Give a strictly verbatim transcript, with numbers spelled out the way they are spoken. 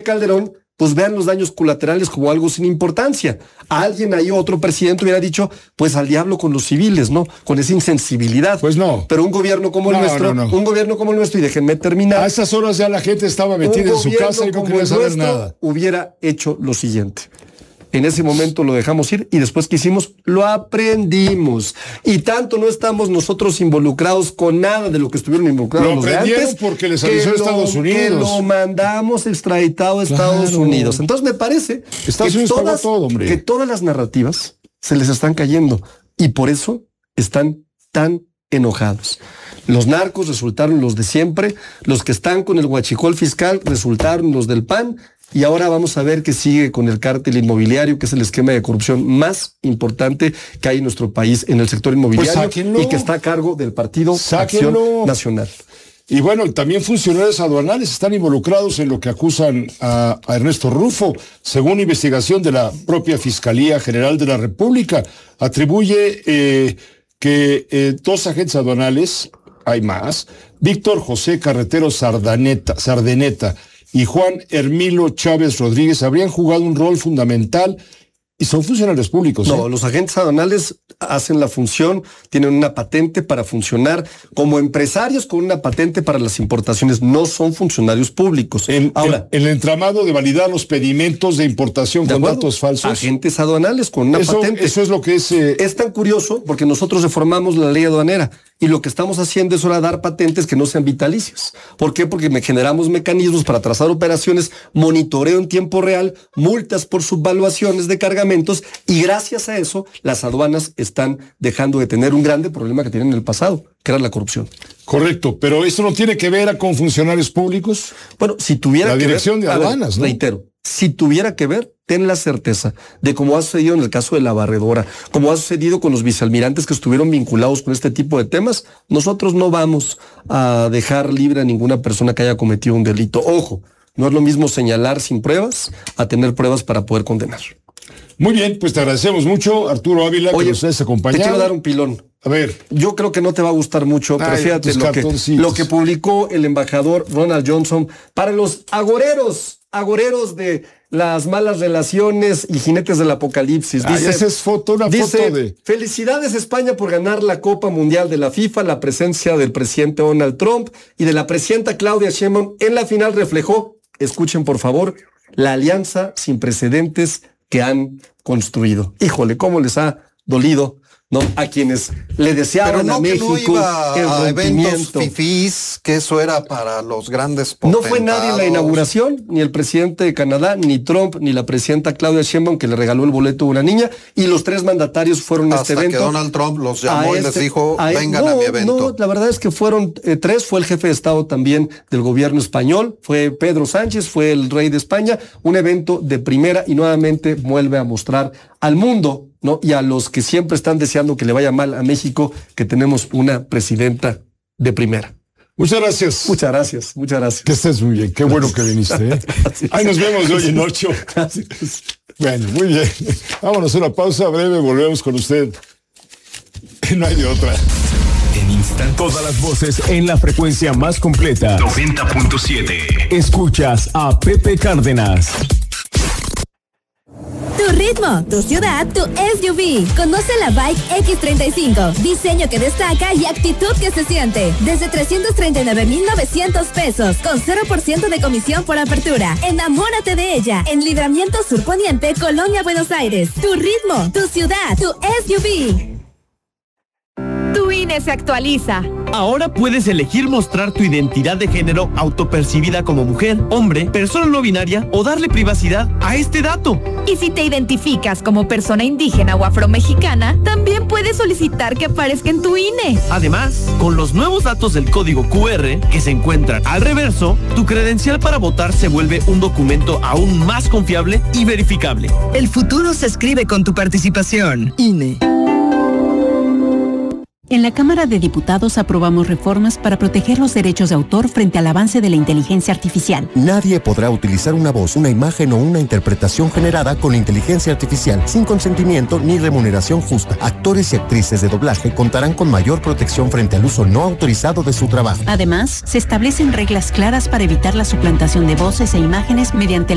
Calderón, pues vean los daños colaterales como algo sin importancia. A alguien ahí, otro presidente hubiera dicho, pues al diablo con los civiles, ¿no? Con esa insensibilidad. Pues no. Pero un gobierno como el no, nuestro, no, no. un gobierno como el nuestro, y déjenme terminar. A esas horas ya la gente estaba metida en su casa y no quería saber nada. Hubiera hecho lo siguiente. En ese momento lo dejamos ir y después que hicimos, lo aprendimos. Y tanto no estamos nosotros involucrados con nada de lo que estuvieron involucrados los de antes. Lo aprendieron porque les avisó Estados Unidos. Que lo mandamos extraditado a Estados claro. Unidos. Entonces me parece Estados que, Unidos todas, todo, hombre. que todas las narrativas se les están cayendo. Y por eso están tan enojados. Los narcos resultaron los de siempre. Los que están con el huachicol fiscal resultaron los del P A N. Y ahora vamos a ver qué sigue con el cártel inmobiliario, que es el esquema de corrupción más importante que hay en nuestro país en el sector inmobiliario pues y que está a cargo del Partido sáquenlo. Acción Nacional. Y bueno, también funcionarios aduanales están involucrados en lo que acusan a, a Ernesto Rufo. Según investigación de la propia Fiscalía General de la República, atribuye eh, que eh, dos agentes aduanales, hay más, Víctor José Carretero Sardaneta, Sardeneta, y Juan Hermilo Chávez Rodríguez habrían jugado un rol fundamental y son funcionarios públicos. No, ¿eh? Los agentes aduanales hacen la función, tienen una patente para funcionar como empresarios con una patente para las importaciones, no son funcionarios públicos. En, Ahora, en, en el entramado de validar los pedimentos de importación de con acuerdo, datos falsos. Agentes aduanales con una eso, patente. Eso es lo que es... Eh... Es tan curioso porque nosotros reformamos la ley aduanera y lo que estamos haciendo es ahora dar patentes que no sean vitalicias. ¿Por qué? Porque me generamos mecanismos para trazar operaciones, monitoreo en tiempo real, multas por subvaluaciones de cargamentos y gracias a eso las aduanas están dejando de tener un grande problema que tenían en el pasado, que era la corrupción. Correcto, pero eso no tiene que ver con funcionarios públicos. Bueno, si tuviera la que dirección ver, de aduanas, ver, ¿no? Reitero, si tuviera que ver, ten la certeza de cómo ha sucedido en el caso de la barredora, como ha sucedido con los vicealmirantes que estuvieron vinculados con este tipo de temas, nosotros no vamos a dejar libre a ninguna persona que haya cometido un delito. Ojo, no es lo mismo señalar sin pruebas a tener pruebas para poder condenar. Muy bien, pues te agradecemos mucho, Arturo Ávila, Oye, que nos hayas acompañado. Te quiero dar un pilón. A ver. Yo creo que no te va a gustar mucho, pero Ay, fíjate lo que, lo que publicó el embajador Ronald Johnson para los agoreros, agoreros de las malas relaciones y jinetes del apocalipsis. Dice, Ay, esa es foto, una dice, foto de... Felicidades España por ganar la Copa Mundial de la FIFA. La presencia del presidente Donald Trump y de la presidenta Claudia Sheinbaum en la final reflejó, escuchen por favor, la alianza sin precedentes que han construido. Híjole, cómo les ha dolido, ¿no? A quienes le deseaban no, a México no iba el a rompimiento. Eventos fifís, que eso era para los grandes potentados. No fue nadie en la inauguración, ni el presidente de Canadá, ni Trump, ni la presidenta Claudia Sheinbaum, que le regaló el boleto a una niña, y los tres mandatarios fueron a este evento. Hasta que Donald Trump los llamó y este, les dijo, a vengan no, a mi evento. No, la verdad es que fueron eh, tres, fue el jefe de Estado también del gobierno español, fue Pedro Sánchez, fue el rey de España, un evento de primera y nuevamente vuelve a mostrar al mundo, ¿no? Y a los que siempre están deseando que le vaya mal a México, que tenemos una presidenta de primera. Muchas gracias. Muchas gracias, muchas gracias. Que estés muy bien, qué bueno que viniste. ¿eh? Ahí nos vemos de hoy en ocho. Gracias. Bueno, muy bien. Vámonos a una pausa breve, volvemos con usted. No hay de otra. En instante. Todas las voces en la frecuencia más completa. noventa punto siete. Escuchas a Pepe Cárdenas. Tu ritmo, tu ciudad, tu S U V. Conoce la Bike X treinta y cinco. Diseño que destaca y actitud que se siente. Desde trescientos treinta y nueve mil novecientos pesos. Con cero por ciento de comisión por apertura. Enamórate de ella. En Libramiento Sur Poniente, Colonia Buenos Aires. Tu ritmo, tu ciudad, tu S U V. Tu I N E se actualiza. Ahora puedes elegir mostrar tu identidad de género autopercibida como mujer, hombre, persona no binaria o darle privacidad a este dato. Y si te identificas como persona indígena o afromexicana, también puedes solicitar que aparezca en tu I N E. Además, con los nuevos datos del código Q R que se encuentran al reverso, tu credencial para votar se vuelve un documento aún más confiable y verificable. El futuro se escribe con tu participación. I N E. En la Cámara de Diputados aprobamos reformas para proteger los derechos de autor frente al avance de la inteligencia artificial. Nadie podrá utilizar una voz, una imagen o una interpretación generada con inteligencia artificial sin consentimiento ni remuneración justa. Actores y actrices de doblaje contarán con mayor protección frente al uso no autorizado de su trabajo. Además, se establecen reglas claras para evitar la suplantación de voces e imágenes mediante la